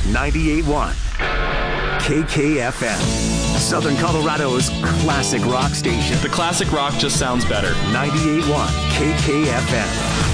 98.1 KKFM, Southern Colorado's classic rock station. The classic rock just sounds better. 98.1 KKFM.